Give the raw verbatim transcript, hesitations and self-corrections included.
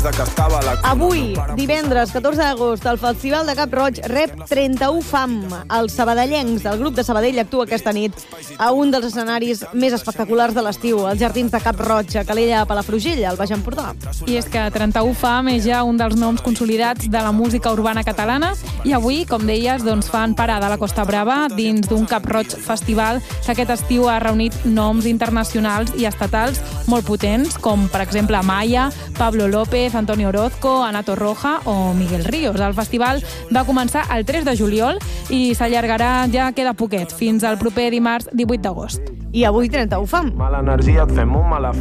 des de que estava a la... Avui, divendres catorze d'agost, el Festival de Cap Roig rep trenta-u fam. Els sabadellencs del grup de Sabadell actua aquesta nit a un dels escenaris més espectaculars de l'estiu, als Jardins de Cap Roig, a Calella, Palafrugell, al Baix Empordà. I és que trenta-u fam és ja un dels noms consolidats de la música urbana catalana i avui, com deies, doncs fan parada a la Costa Brava dins d'un Cap Roig festival que aquest estiu ha reunit noms internacionals i estatals molt potents, com per exemple Maya, Pablo López, Antonio Orozco, Ana Torroja o Miguel Ríos. El festival va començar el tres de juliol i s'allargarà, ja queda poquet, fins al proper dimarts divuit d'agost. I avui trenta-u fam. Mala energia et fem un mal